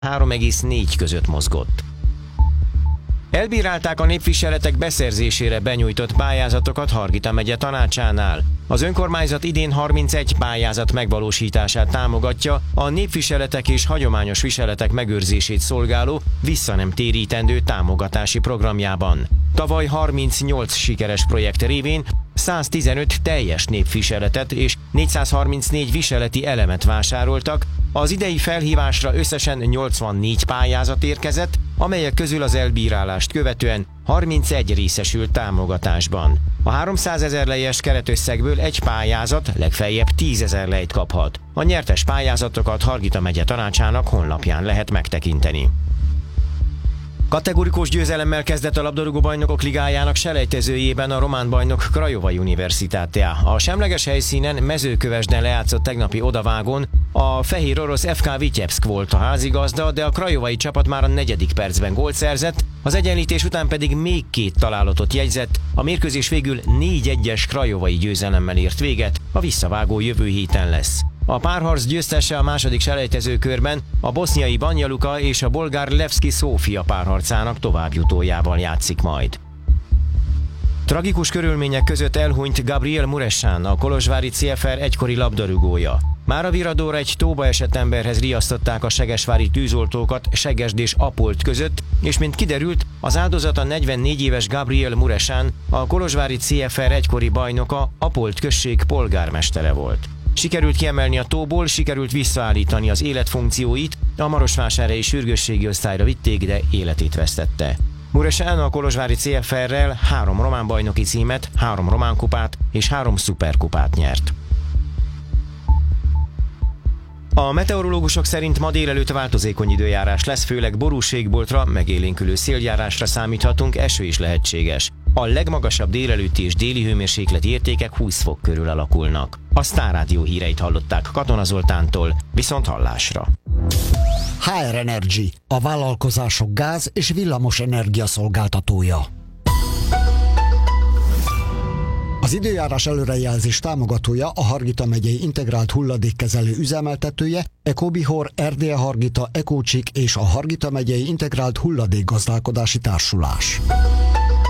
3,4 között mozgott. Elbírálták a népviseletek beszerzésére benyújtott pályázatokat Hargita megye tanácsánál. Az önkormányzat idén 31 pályázat megvalósítását támogatja a népviseletek és hagyományos viseletek megőrzését szolgáló visszanemtérítendő támogatási programjában. Tavaly 38 sikeres projekt révén 115 teljes népviseletet és 434 viseleti elemet vásároltak, az idei felhívásra összesen 84 pályázat érkezett, amelyek közül az elbírálást követően 31 részesült támogatásban. A 300 000 lejes keretösszegből egy pályázat legfeljebb 10 000 lejt kaphat. A nyertes pályázatokat Hargita megye tanácsának honlapján lehet megtekinteni. Kategorikus győzelemmel kezdett a labdarúgó-bajnokok ligájának selejtezőjében a román bajnok Craiova Universitatea. A semleges helyszínen Mezőkövesden lejátszott tegnapi odavágón a fehér orosz FK Vityebszk volt a házigazda, de a craiovai csapat már a 4. percben gólt szerzett, az egyenlítés után pedig még 2 találatot jegyzett, a mérkőzés végül 4-1-es craiovai győzelemmel ért véget, a visszavágó jövő héten lesz. A párharc győztese a második selejtezőkörben a boszniai Banja Luka és a bolgár Levski Szófia párharcának továbbjutójával játszik majd. Tragikus körülmények között elhunyt Gabriel Muresan, a kolozsvári CFR egykori labdarúgója. Már a Viradóra egy tóba esett emberhez riasztották a segesvári tűzoltókat Segesd és Apolt között, és mint kiderült, az áldozat a 44 éves Gabriel Muresan, a kolozsvári CFR egykori bajnoka, Apolt község polgármestere volt. Sikerült kiemelni a tóból, sikerült visszaállítani az életfunkcióit, a marosvásárhelyi sürgősségi osztályra vitték, de életét vesztette. Muresan a kolozsvári CFR-rel 3 román bajnoki címet, 3 román kupát és 3 szuperkupát nyert. A meteorológusok szerint ma délelőtt változékony időjárás lesz, főleg borúségboltra, megélénkülő széljárásra számíthatunk, eső is lehetséges. A legmagasabb délelőtti és déli hőmérsékleti értékek 20 fok körül alakulnak. A Sztár Rádió híreit hallották Katona Zoltántól, viszont hallásra. HR Energy, a vállalkozások gáz- és villamos energia szolgáltatója. Az időjárás előrejelzés támogatója a Hargita megyei integrált hulladékkezelő üzemeltetője, Ecobihor, Erdélye Hargita, Ecócsik és a Hargita megyei integrált hulladékgazdálkodási társulás.